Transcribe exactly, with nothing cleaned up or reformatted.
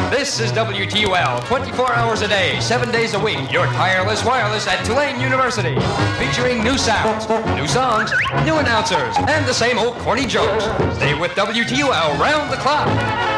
This is W T U L, twenty-four hours a day, seven days a week, your tireless wireless at Tulane University. Featuring new sounds, new songs, new announcers, and the same old corny jokes. Stay with W T U L round the clock.